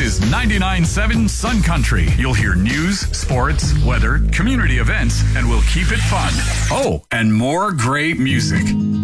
is 99.7 Sun Country. You'll hear news, sports, weather, community events, and we'll keep it fun. Oh, and more great music.